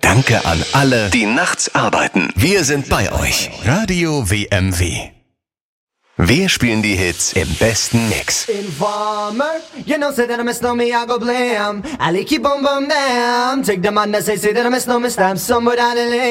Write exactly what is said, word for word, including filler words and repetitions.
Danke an alle, die nachts arbeiten. Wir sind bei euch. Radio W M W. Wir spielen die Hits im besten Mix. Informer, you know, say that I miss no me, I go blam. I keep on bum bam. Take the man that say, say that I miss no me, stamp somewhere down the lane.